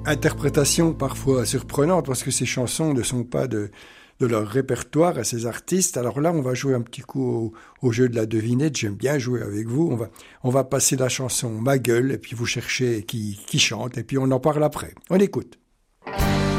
Interprétation parfois surprenante parce que ces chansons ne sont pas de leur répertoire à ces artistes. Alors là, on va jouer un petit coup au jeu de la devinette. J'aime bien jouer avec vous. On va passer la chanson Ma gueule et puis vous cherchez qui chante et puis on en parle après. On écoute.